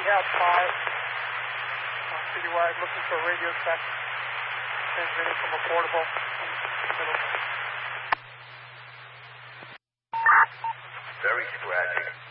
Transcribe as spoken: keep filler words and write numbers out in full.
have five. On citywide, looking for a radio set. Transmitting from a portable. Very scratchy.